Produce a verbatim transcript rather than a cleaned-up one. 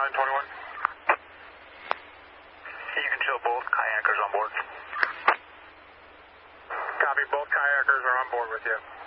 nine twenty-one. You can show both kayakers on board. Copy, both kayakers are on board with you.